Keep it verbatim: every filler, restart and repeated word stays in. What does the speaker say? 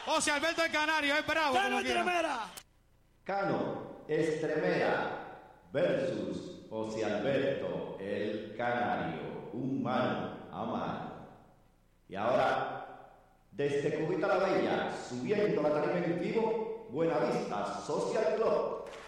José Alberto el Canario, es bravo. Cano Estremera. Cano Estremera versus José Alberto el Canario, un mano a mano. Y ahora, desde Cubita la Bella, subiendo la tarima en vivo, Buenavista Social Club.